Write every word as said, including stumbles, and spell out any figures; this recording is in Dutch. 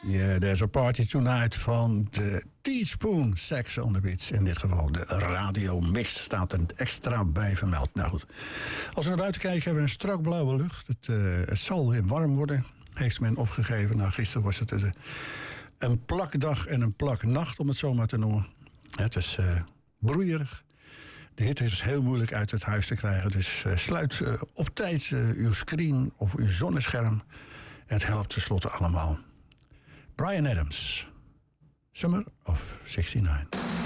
Yeah, there's a party tonight van de Teaspoon Sex on the Beach. In dit geval de radio mix staat er extra bij vermeld. Nou goed, als we naar buiten kijken hebben we een strak blauwe lucht. Het, uh, het zal weer warm worden, heeft men opgegeven. Nou, gisteren was het uh, een plakdag en een plaknacht, om het zo maar te noemen. Het is uh, broeierig. De hitte is heel moeilijk uit het huis te krijgen. Dus uh, sluit uh, op tijd uh, uw screen of uw zonnescherm. Het helpt tenslotte allemaal. Bryan Adams, Summer of zestig negen.